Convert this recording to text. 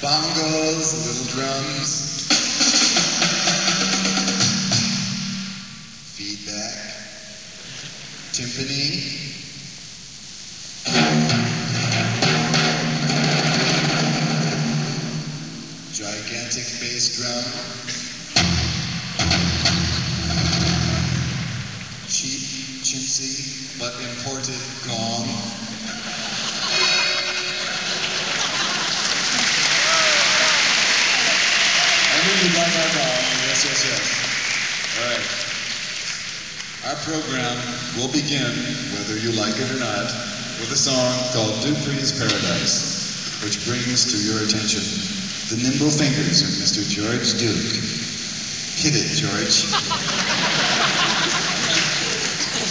bongos, little drums, feedback, timpani, gigantic bass drum, cheap, chintzy, but imported gong. I knew you'd like our gong. Yes, yes, yes. All right. Our program will begin, whether you like it or not, with a song called Dupree's Paradise, which brings to your attention the nimble fingers of Mr. George Duke. Hit it, George.